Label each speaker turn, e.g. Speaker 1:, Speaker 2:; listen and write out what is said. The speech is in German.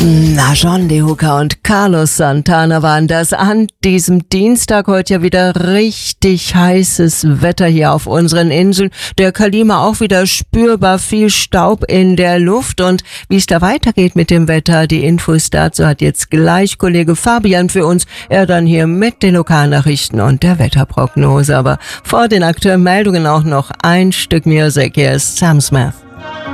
Speaker 1: Na, John Lee Hooker und Carlos Santana waren das an diesem Dienstag. Heute ja wieder richtig heißes Wetter hier auf unseren Inseln. Der Klima auch wieder spürbar, viel Staub in der Luft. Und wie es da weitergeht mit dem Wetter, die Infos dazu hat jetzt gleich Kollege Fabian für uns. Er dann hier mit den Lokalnachrichten und der Wetterprognose. Aber vor den aktuellen Meldungen auch noch ein Stück Musik. Hier ist Sam Smith.